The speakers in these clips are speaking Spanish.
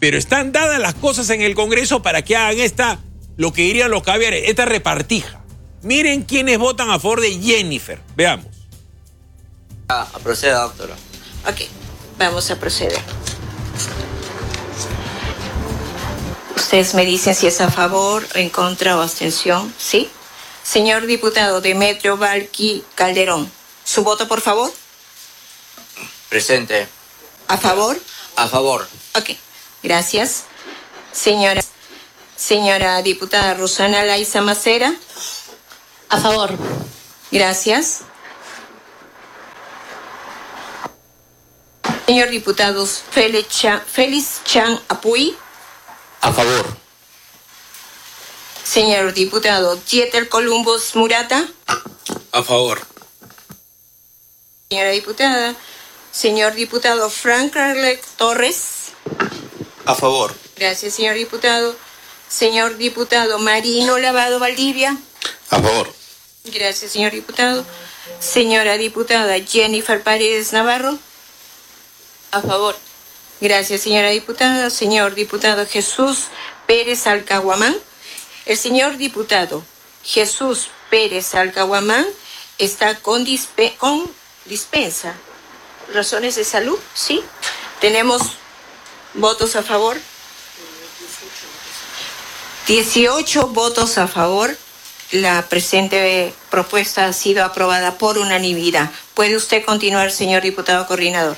pero están dadas las cosas en el Congreso para que hagan lo que dirían los caviares, esta repartija. Miren quiénes votan a favor de Jennifer. Veamos. Proceda, doctora. Ok, vamos a proceder. Ustedes me dicen si es a favor, en contra o abstención, ¿sí? Señor diputado Demetrio Valqui Calderón, ¿su voto, por favor? Presente. ¿A favor? A favor. Ok, gracias. Señora diputada Rosana Laiza Macera. A favor. Gracias. Señor diputado Félix Chan Apuy. A favor. Señor diputado Dieter Columbus Murata. A favor. Señora diputada. Señor diputado Frank Carlet Torres. A favor. Gracias, señor diputado. Señor diputado Marino Lavado Valdivia. A favor. Gracias, señor diputado. Señora diputada Jennifer Paredes Navarro. A favor. Gracias, señora diputada. Señor diputado Jesús Pérez Alcahuamán. El señor diputado Jesús Pérez Alcahuamán está con dispensa. ¿Razones de salud? Sí. Tenemos votos a favor. 18 votos a favor. La presente propuesta ha sido aprobada por unanimidad. ¿Puede usted continuar, señor diputado coordinador?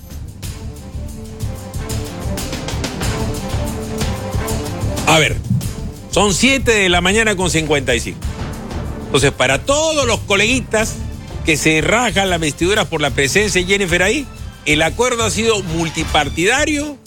A ver, son 7 de la mañana con 55. Entonces, para todos los coleguitas que se rajan las vestiduras por la presencia de Jennifer ahí, el acuerdo ha sido multipartidario,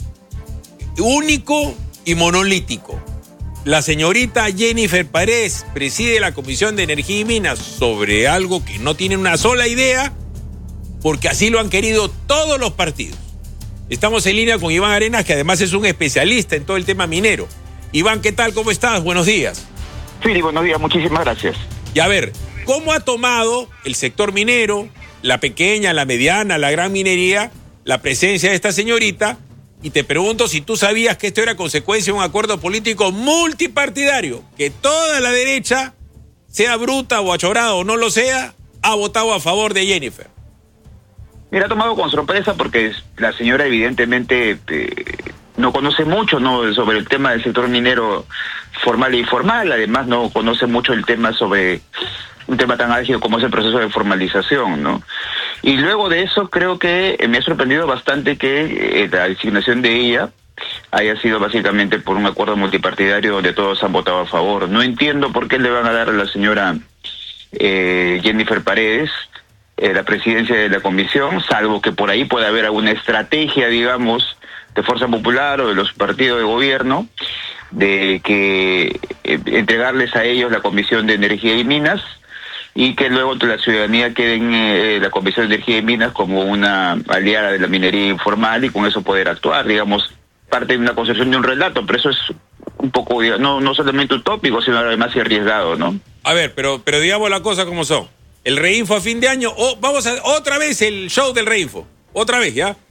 único y monolítico. La señorita Jennifer Paredes preside la Comisión de Energía y Minas sobre algo que no tiene una sola idea, porque así lo han querido todos los partidos. Estamos en línea con Iván Arenas, que además es un especialista en todo el tema minero. Iván, ¿qué tal? ¿Cómo estás? Buenos días. Sí, buenos días, muchísimas gracias. Y a ver, ¿cómo ha tomado el sector minero, la pequeña, la mediana, la gran minería, la presencia de esta señorita? Y te pregunto si tú sabías que esto era consecuencia de un acuerdo político multipartidario, que toda la derecha, sea bruta o achorada o no lo sea, ha votado a favor de Jennifer. Mira, ha tomado con sorpresa porque la señora evidentemente no conoce mucho, ¿no?, sobre el tema del sector minero formal e informal. Además no conoce mucho el tema sobre un tema tan álgido como es el proceso de formalización, ¿no? Y luego de eso creo que me ha sorprendido bastante que la designación de ella haya sido básicamente por un acuerdo multipartidario donde todos han votado a favor. No entiendo por qué le van a dar a la señora Jennifer Paredes la presidencia de la comisión, salvo que por ahí pueda haber alguna estrategia, digamos, de Fuerza Popular o de los partidos de gobierno, de que entregarles a ellos la Comisión de Energía y Minas y que luego la ciudadanía quede en la Comisión de Energía y Minas como una aliada de la minería informal y con eso poder actuar, digamos, parte de una construcción de un relato, pero eso es un poco, no solamente utópico, sino además arriesgado, ¿no? A ver, pero digamos las cosas como son. El Reinfo a fin de año, vamos a otra vez el show del Reinfo, otra vez, ¿ya?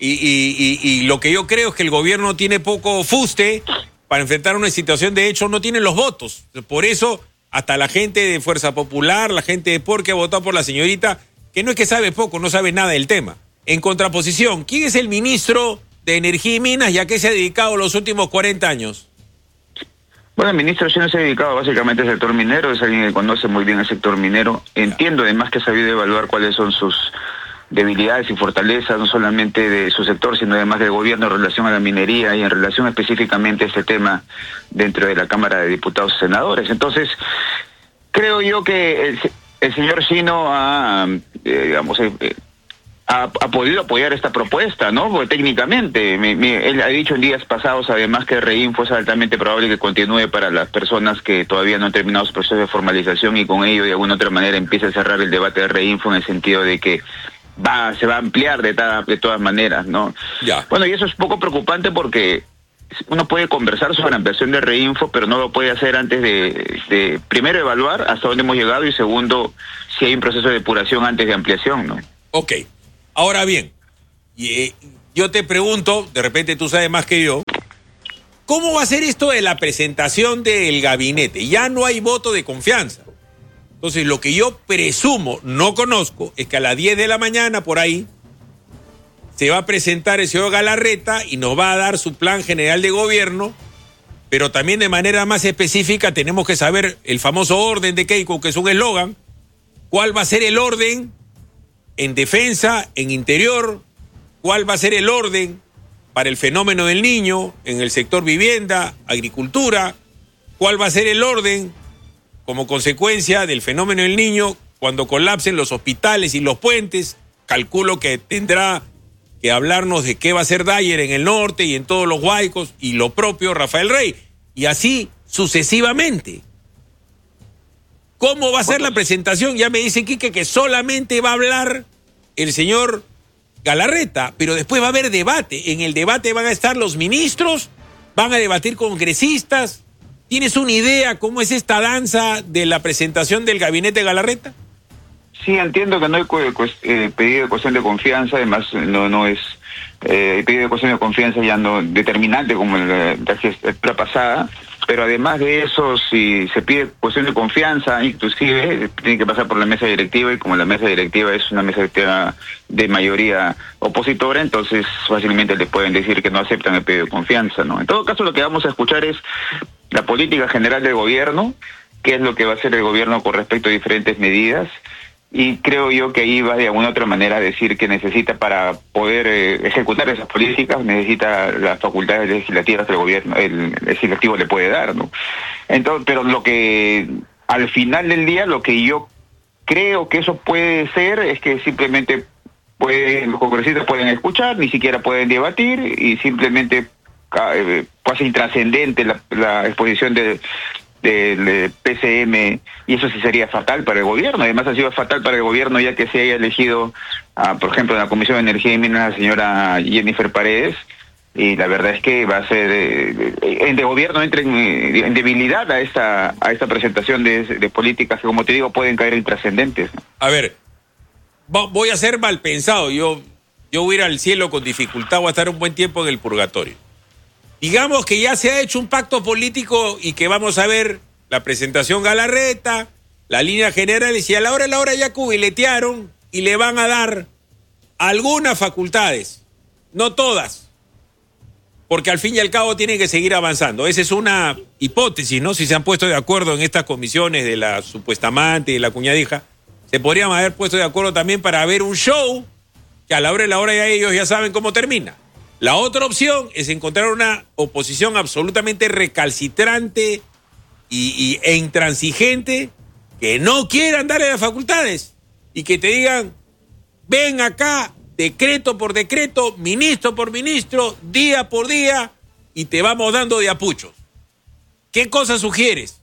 Y lo que yo creo es que el gobierno tiene poco fuste para enfrentar una situación de hecho, no tienen los votos. Por eso, hasta la gente de Fuerza Popular, la gente de POR que ha votado por la señorita, que no es que sabe poco, no sabe nada del tema. En contraposición, ¿quién es el ministro de Energía y Minas y a qué se ha dedicado los últimos 40 años? Bueno, el ministro sí no se ha dedicado básicamente al sector minero, es alguien que conoce muy bien el sector minero. Entiendo además que ha sabido evaluar cuáles son sus debilidades y fortalezas, no solamente de su sector, sino además del gobierno en relación a la minería y en relación específicamente a este tema dentro de la Cámara de Diputados y Senadores. Entonces, creo yo que el señor Chino ha podido apoyar esta propuesta, ¿no? Porque técnicamente, él ha dicho en días pasados además que el Reinfo es altamente probable que continúe para las personas que todavía no han terminado su proceso de formalización y con ello de alguna otra manera empieza a cerrar el debate del Reinfo en el sentido de que se va a ampliar de todas maneras, ¿no? Ya. Bueno, y eso es poco preocupante porque uno puede conversar sobre la ampliación del Reinfo, pero no lo puede hacer antes de primero evaluar hasta dónde hemos llegado y segundo, si hay un proceso de depuración antes de ampliación, ¿no? Ok. Ahora bien, yo te pregunto, de repente tú sabes más que yo, ¿cómo va a ser esto de la presentación del gabinete? Ya no hay voto de confianza. Entonces, lo que yo presumo, no conozco, es que a las 10 de la mañana, por ahí, se va a presentar el señor Galarreta y nos va a dar su plan general de gobierno, pero también de manera más específica tenemos que saber el famoso orden de Keiko, que es un eslogan, cuál va a ser el orden en defensa, en interior, cuál va a ser el orden para el fenómeno del niño en el sector vivienda, agricultura, cuál va a ser el orden como consecuencia del fenómeno del niño cuando colapsen los hospitales y los puentes. Calculo que tendrá que hablarnos de qué va a hacer Dyer en el norte y en todos los huaicos, y lo propio Rafael Rey, y así sucesivamente. ¿Cómo va a ser la presentación? Ya me dice Quique que solamente va a hablar el señor Galarreta, pero después va a haber debate. En el debate van a estar los ministros, van a debatir congresistas. ¿Tienes una idea cómo es esta danza de la presentación del gabinete de Galarreta? Sí, entiendo que no hay pedido de cuestión de confianza, además no es pedido de cuestión de confianza ya no determinante como la gestura pasada, pero además de eso, si se pide cuestión de confianza, inclusive tiene que pasar por la mesa directiva, y como la mesa directiva es una mesa directiva de mayoría opositora, entonces fácilmente les pueden decir que no aceptan el pedido de confianza, ¿no? En todo caso, lo que vamos a escuchar es la política general del gobierno, qué es lo que va a hacer el gobierno con respecto a diferentes medidas, y creo yo que ahí va de alguna otra manera a decir que necesita, para poder ejecutar esas políticas, necesita las facultades legislativas que el gobierno, el legislativo le puede dar, ¿no? Entonces, pero lo que al final del día, lo que yo creo que eso puede ser es que simplemente los congresistas pueden escuchar, ni siquiera pueden debatir, y simplemente casi intrascendente la exposición del PCM, y eso sí sería fatal para el gobierno. Además ha sido fatal para el gobierno ya que se haya elegido, por ejemplo, en la Comisión de Energía y Minas, la señora Jennifer Paredes, y la verdad es que va a ser el gobierno entra en debilidad a esta presentación de políticas que, como te digo, pueden caer intrascendentes, ¿no? A ver, voy a ser mal pensado, yo voy a ir al cielo con dificultad, voy a estar un buen tiempo en el purgatorio. Digamos que ya se ha hecho un pacto político y que vamos a ver la presentación Galarreta, las líneas generales, y a la hora ya cubiletearon y le van a dar algunas facultades, no todas, porque al fin y al cabo tienen que seguir avanzando. Esa es una hipótesis, ¿no? Si se han puesto de acuerdo en estas comisiones de la supuesta amante y la cuñadija, se podrían haber puesto de acuerdo también para ver un show que a la hora ya ellos ya saben cómo termina. La otra opción es encontrar una oposición absolutamente recalcitrante e intransigente que no quieran darle las facultades y que te digan, ven acá, decreto por decreto, ministro por ministro, día por día, y te vamos dando de apuchos. ¿Qué cosa sugieres?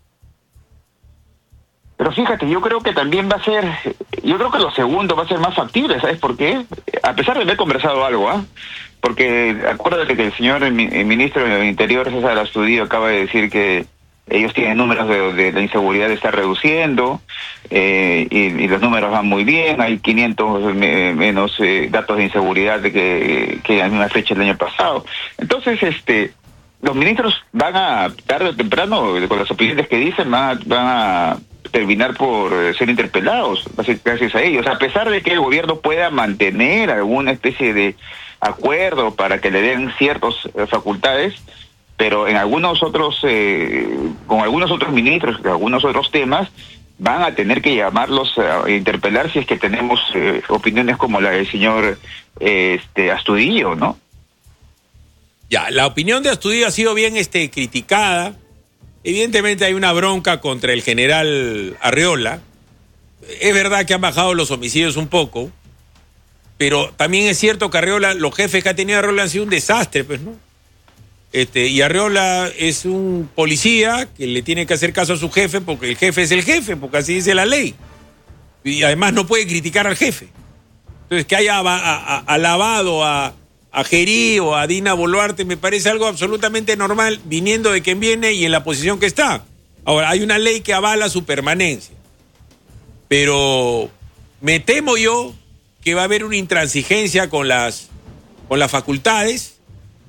Pero fíjate, yo creo que también yo creo que lo segundo va a ser más factible, ¿sabes por qué? A pesar de haber conversado algo, porque acuérdate que el señor el ministro del Interior, César Astudillo, acaba de decir que ellos tienen números de la inseguridad está reduciendo, y los números van muy bien, hay 500 menos datos de inseguridad que en la misma fecha del año pasado. Entonces, los ministros van a, tarde o temprano, con las opiniones que dicen, van a terminar por ser interpelados, gracias a ellos, a pesar de que el gobierno pueda mantener alguna especie de acuerdo para que le den ciertas facultades, pero en algunos otros, con algunos otros ministros, algunos otros temas, van a tener que llamarlos a interpelar si es que tenemos opiniones como la del señor Astudillo, ¿no? Ya, la opinión de Astudillo ha sido bien criticada. Evidentemente hay una bronca contra el general Arreola. Es verdad que han bajado los homicidios un poco, pero también es cierto que Arreola, los jefes que ha tenido Arreola han sido un desastre, pues, ¿no? Y Arreola es un policía que le tiene que hacer caso a su jefe porque el jefe es el jefe, porque así dice la ley. Y además no puede criticar al jefe. Entonces, que haya alabado a Gerí o a Dina Boluarte me parece algo absolutamente normal, viniendo de quien viene y en la posición que está. Ahora, hay una ley que avala su permanencia, pero me temo yo que va a haber una intransigencia con las facultades,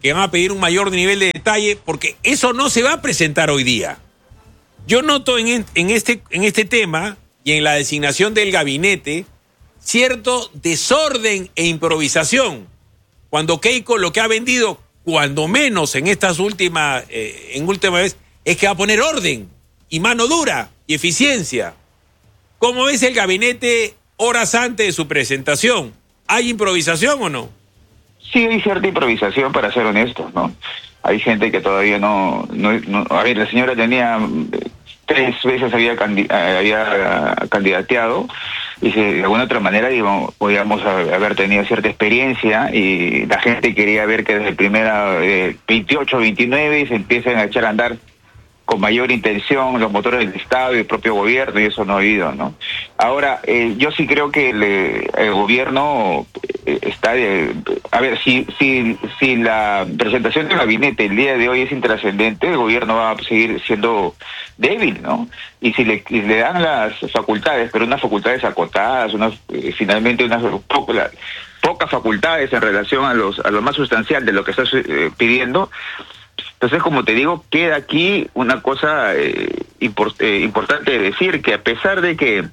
que van a pedir un mayor nivel de detalle, porque eso no se va a presentar hoy día. Yo noto en este tema y en la designación del gabinete cierto desorden e improvisación, cuando Keiko lo que ha vendido, cuando menos en estas última vez, es que va a poner orden y mano dura y eficiencia. ¿Cómo ves el gabinete horas antes de su presentación? ¿Hay improvisación o no? Sí, hay cierta improvisación, para ser honestos, ¿no? Hay gente que todavía no a ver, la señora tenía 3 veces había candidateado, y de alguna otra manera podíamos haber tenido cierta experiencia, y la gente quería ver que desde el primera 28, 29 se empiecen a echar a andar con mayor intención los motores del Estado y el propio gobierno, y eso no ha habido, ¿no? Ahora, yo sí creo que el gobierno está... a ver, si la presentación del gabinete el día de hoy es intrascendente, el gobierno va a seguir siendo débil, ¿no? Y si le dan las facultades, pero unas facultades acotadas, finalmente unas pocas facultades en relación a lo más sustancial de lo que está pidiendo. Entonces, como te digo, queda aquí una cosa importante de decir, que a pesar de que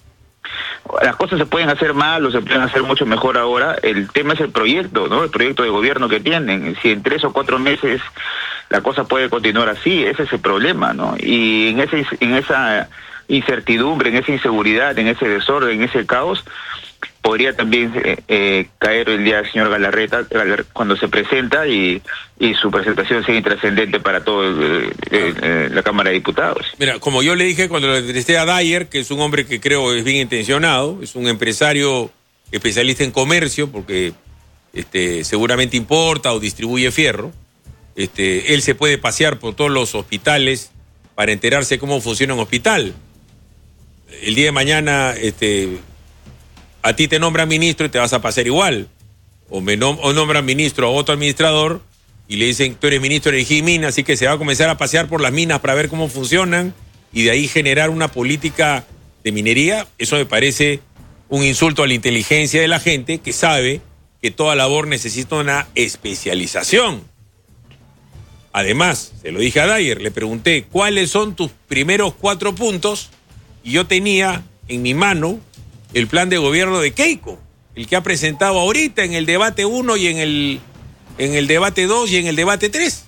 las cosas se pueden hacer mal o se pueden hacer mucho mejor ahora, el tema es el proyecto, ¿no? El proyecto de gobierno que tienen. Si en 3 o 4 meses la cosa puede continuar así, ese es el problema, ¿no? Y en esa incertidumbre, en esa inseguridad, en ese desorden, en ese caos, podría también caer el día del señor Galarreta cuando se presenta y su presentación sea intrascendente para toda la Cámara de Diputados. Mira, como yo le dije cuando le entrevisté a Dyer, que es un hombre que creo es bien intencionado, es un empresario especialista en comercio, porque seguramente importa o distribuye fierro. Él se puede pasear por todos los hospitales para enterarse cómo funciona un hospital. El día de mañana a ti te nombran ministro y te vas a pasar igual. O nombran ministro a otro administrador y le dicen, tú eres ministro de Energía y Minas, así que se va a comenzar a pasear por las minas para ver cómo funcionan y de ahí generar una política de minería. Eso me parece un insulto a la inteligencia de la gente, que sabe que toda labor necesita una especialización. Además, se lo dije a Dyer, le pregunté, ¿cuáles son tus primeros 4 puntos? Y yo tenía en mi mano el plan de gobierno de Keiko, el que ha presentado ahorita en el debate 1 y en el debate 2 y en el debate 3.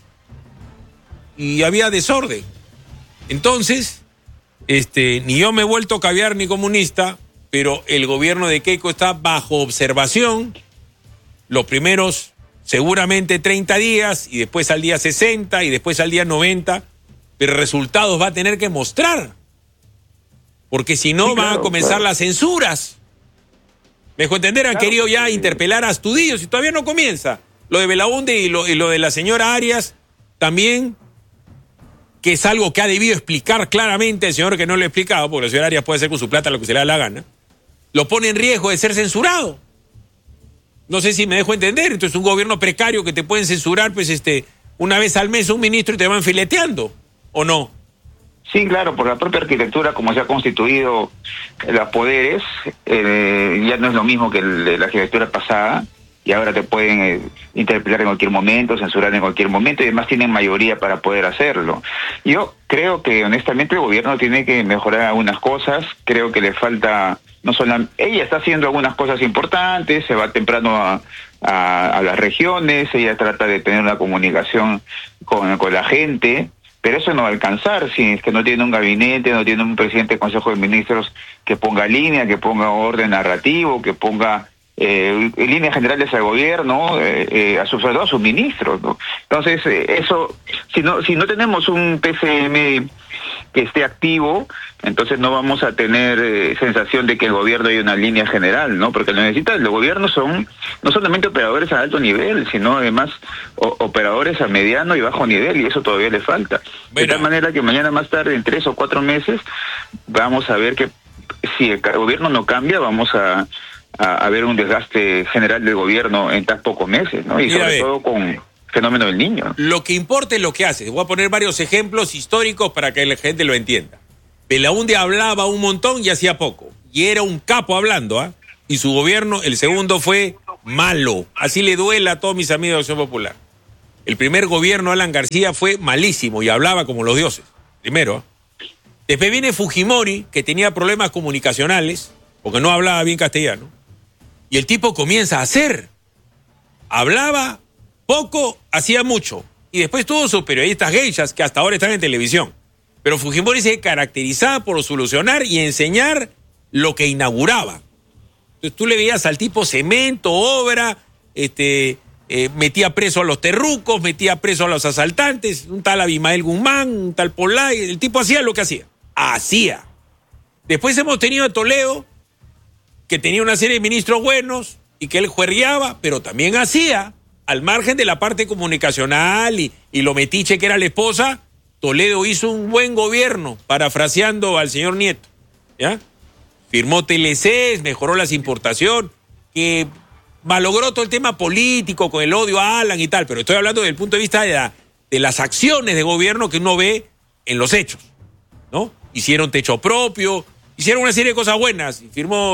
Y había desorden. Entonces, ni yo me he vuelto caviar ni comunista, pero el gobierno de Keiko está bajo observación los primeros seguramente 30 días, y después al día 60 y después al día 90, pero resultados va a tener que mostrar. Porque si no, sí, van a comenzar las censuras. Me dejó entender, han querido ya interpelar a Astudillo, si todavía no comienza. Lo de Belaunde y lo de la señora Arias también, que es algo que ha debido explicar claramente el señor, que no lo ha explicado, porque la señora Arias puede hacer con su plata lo que se le da la gana. Lo pone en riesgo de ser censurado. No sé si me dejo entender. Entonces, un gobierno precario que te pueden censurar, pues, una vez al mes un ministro y te van fileteando, ¿o no? Sí, claro, por la propia arquitectura, como se ha constituido los poderes, ya no es lo mismo que la arquitectura pasada, y ahora te pueden interpelar en cualquier momento, censurar en cualquier momento, y además tienen mayoría para poder hacerlo. Yo creo que, honestamente, el gobierno tiene que mejorar algunas cosas. Creo que le falta, no solo, ella está haciendo algunas cosas importantes, se va temprano a las regiones, ella trata de tener una comunicación con la gente, pero eso no va a alcanzar si es que no tiene un gabinete, no tiene un presidente del Consejo de Ministros que ponga línea, que ponga orden narrativo, que ponga líneas generales al gobierno, sobre todo a sus ministros, ¿no? Entonces, eso, si no tenemos un PCM que esté activo, entonces no vamos a tener sensación de que el gobierno hay una línea general, ¿no? Porque lo necesita, los gobiernos son no solamente operadores a alto nivel, sino además operadores a mediano y bajo nivel, y eso todavía le falta. De tal manera que mañana más tarde, en 3 o 4 meses, vamos a ver que si el gobierno no cambia, vamos a ver un desgaste general del gobierno en tan pocos meses, ¿no? Y sobre todo con fenómeno del niño. Lo que importa es lo que hace. Voy a poner varios ejemplos históricos para que la gente lo entienda. Belaunde hablaba un montón y hacía poco. Y era un capo hablando, ¿ah? Y su gobierno, el segundo, fue malo. Así le duele a todos mis amigos de Acción Popular. El primer gobierno de Alan García fue malísimo y hablaba como los dioses. Primero. Después viene Fujimori, que tenía problemas comunicacionales, porque no hablaba bien castellano. Y el tipo comienza a hacer. Hablaba poco, hacía mucho. Y después tuvo sus periodistas geishas, que hasta ahora están en televisión. Pero Fujimori se caracterizaba por solucionar y enseñar lo que inauguraba. Entonces tú le veías al tipo cemento, obra, metía preso a los terrucos, metía preso a los asaltantes, un tal Abimael Guzmán, un tal Polay, el tipo hacía lo que hacía. Hacía. Después hemos tenido a Toledo, que tenía una serie de ministros buenos y que él juerreaba, pero también hacía, al margen de la parte comunicacional y lo metiche que era la esposa. Toledo hizo un buen gobierno, parafraseando al señor Nieto, ¿ya? Firmó TLCs, mejoró las importaciones, que malogró todo el tema político con el odio a Alan y tal, pero estoy hablando desde el punto de vista de las acciones de gobierno que uno ve en los hechos, ¿no? Hicieron techo propio, hicieron una serie de cosas buenas, firmó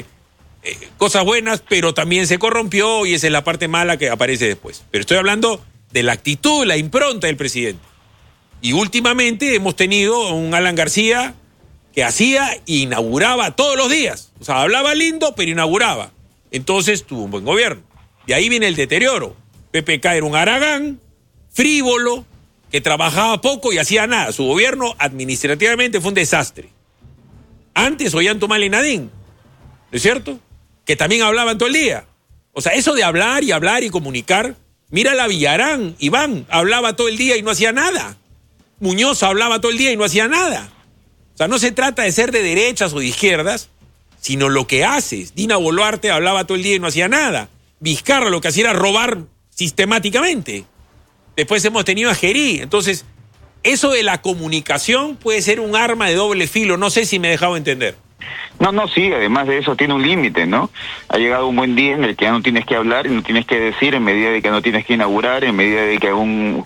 cosas buenas, pero también se corrompió y esa es la parte mala que aparece después. Pero estoy hablando de la actitud, la impronta del presidente. Y últimamente hemos tenido un Alan García que hacía e inauguraba todos los días. O sea, hablaba lindo, pero inauguraba. Entonces tuvo un buen gobierno. De ahí viene el deterioro. PPK era un haragán, frívolo, que trabajaba poco y hacía nada. Su gobierno administrativamente fue un desastre. Antes Ollanta Humala y Nadine, ¿no es cierto? Que también hablaban todo el día. O sea, eso de hablar y comunicar. Mira la Villarán, Iván, hablaba todo el día y no hacía nada. Muñoz hablaba todo el día y no hacía nada. O sea, no se trata de ser de derechas o de izquierdas, sino lo que haces. Dina Boluarte hablaba todo el día y no hacía nada. Vizcarra lo que hacía era robar sistemáticamente. Después hemos tenido a Gerí. Entonces, eso de la comunicación puede ser un arma de doble filo. No sé si me he dejado entender. No, sí, además de eso tiene un límite, ¿no? Ha llegado un buen día en el que ya no tienes que hablar y no tienes que decir, en medida de que no tienes que inaugurar, en medida de que un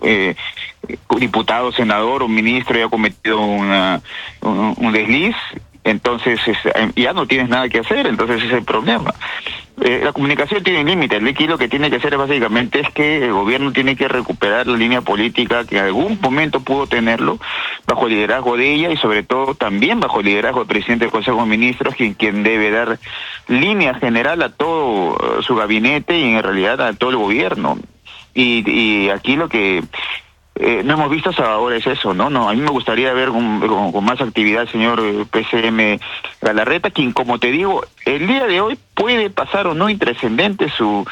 diputado, senador o ministro haya cometido un desliz, entonces ya no tienes nada que hacer, entonces ese es el problema. La comunicación tiene límites. Aquí lo que tiene que hacer básicamente es que el gobierno tiene que recuperar la línea política que en algún momento pudo tenerlo bajo el liderazgo de ella y sobre todo también bajo el liderazgo del presidente del Consejo de Ministros, quien debe dar línea general a todo su gabinete y en realidad a todo el gobierno. Y aquí lo que no hemos visto hasta ahora es eso, ¿no? A mí me gustaría ver con más actividad al señor PCM Galarreta, quien, como te digo, el día de hoy puede pasar o no intrascendente su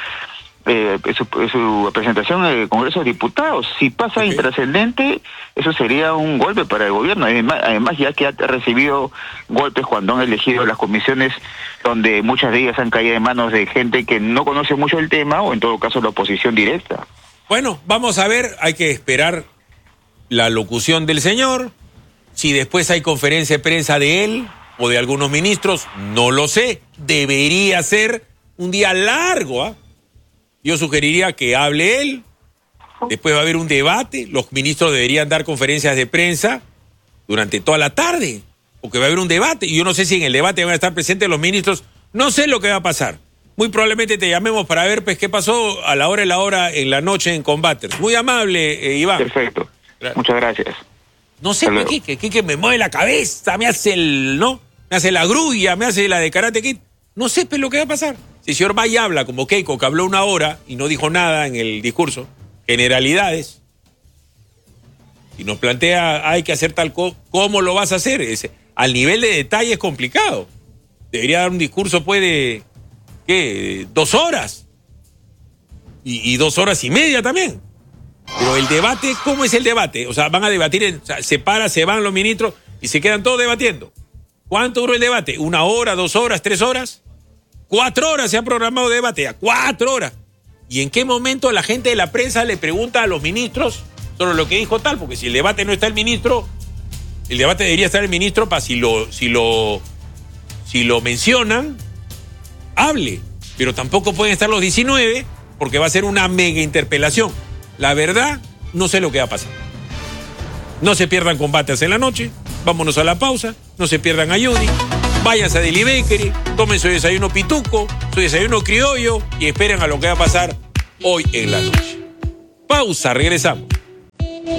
presentación en el Congreso de Diputados. Si pasa intrascendente, eso sería un golpe para el gobierno. Además, ya que ha recibido golpes cuando han elegido las comisiones, donde muchas de ellas han caído en manos de gente que no conoce mucho el tema, o en todo caso la oposición directa. Bueno, vamos a ver, hay que esperar la locución del señor. Si después hay conferencia de prensa de él o de algunos ministros, no lo sé. Debería ser un día largo, ¿ah? Yo sugeriría que hable él, después va a haber un debate, los ministros deberían dar conferencias de prensa durante toda la tarde, porque va a haber un debate, y yo no sé si en el debate van a estar presentes los ministros, no sé lo que va a pasar. Muy probablemente te llamemos para ver pues qué pasó a la hora en la noche en Combaters. Muy amable, Iván. Perfecto. Muchas gracias. No sé, Quique me mueve la cabeza, me hace me hace la grulla, me hace la de Karate Kid. No sé pues lo que va a pasar. Si el señor va y habla como Keiko, que habló una hora y no dijo nada en el discurso, generalidades, y nos plantea, hay que hacer tal cosa, ¿cómo lo vas a hacer? Al nivel de detalle es complicado. Debería dar un discurso, puede... ¿Qué? 2 horas. Y 2 horas y media también. Pero el debate, ¿cómo es el debate? O sea, van a debatir, se van los ministros y se quedan todos debatiendo. ¿Cuánto duró el debate? ¿1 hora, 2 horas, 3 horas? 4 horas se ha programado de debate, a 4 horas. ¿Y en qué momento la gente de la prensa le pregunta a los ministros sobre lo que dijo tal? Porque si el debate no está el ministro, el debate debería estar el ministro para si lo mencionan, hable, pero tampoco pueden estar los 19 porque va a ser una mega interpelación. La verdad, no sé lo que va a pasar. No se pierdan Combaters en la noche, vámonos a la pausa, no se pierdan a Judy, váyanse a Deli Bakery, tomen su desayuno pituco, su desayuno criollo y esperen a lo que va a pasar hoy en la noche. Pausa, regresamos.